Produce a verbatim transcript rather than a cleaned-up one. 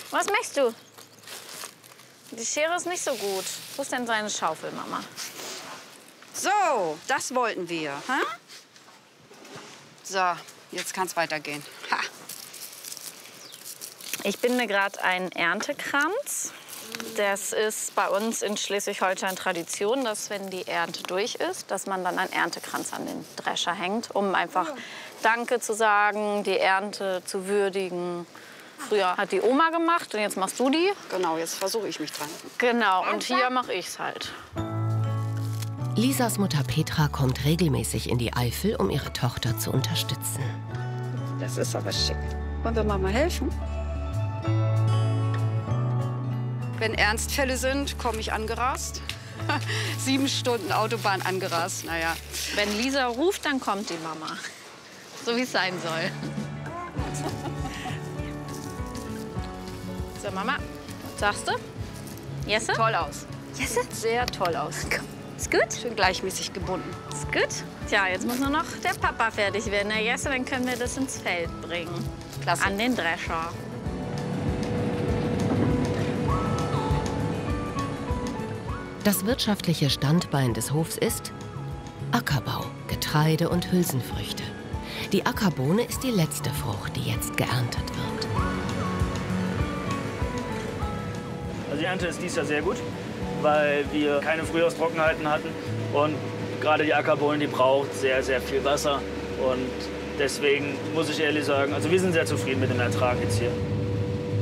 Was machst du? Die Schere ist nicht so gut. Wo ist denn seine Schaufel, Mama? So, das wollten wir. Hä? So, jetzt kann es weitergehen. Ha. Ich binde gerade einen Erntekranz. Das ist bei uns in Schleswig-Holstein Tradition, dass, wenn die Ernte durch ist, dass man dann einen Erntekranz an den Drescher hängt, um einfach Danke zu sagen, die Ernte zu würdigen. Früher hat die Oma gemacht und jetzt machst du die. Genau, jetzt versuche ich mich dran. Genau, und hier mache ich's halt. Lisas Mutter Petra kommt regelmäßig in die Eifel, um ihre Tochter zu unterstützen. Das ist aber schick. Wollen wir Mama helfen? Wenn Ernstfälle sind, komme ich angerast. Sieben Stunden Autobahn angerast, naja. Wenn Lisa ruft, dann kommt die Mama. So wie es sein soll. So, Mama, was sagst du? Jesse? Toll aus. Jesse? Sehr toll aus. Ist gut? Schön gleichmäßig gebunden. Ist gut? Tja, jetzt muss nur noch der Papa fertig werden. Der Jesse, dann können wir das ins Feld bringen. Klasse. An den Drescher. Das wirtschaftliche Standbein des Hofs ist Ackerbau, Getreide und Hülsenfrüchte. Die Ackerbohne ist die letzte Frucht, die jetzt geerntet wird. Also die Ernte ist dies Jahr sehr gut, weil wir keine Frühjahrstrockenheiten hatten. Und gerade die Ackerbohne, die braucht sehr, sehr viel Wasser. Und deswegen muss ich ehrlich sagen, also wir sind sehr zufrieden mit dem Ertrag jetzt hier.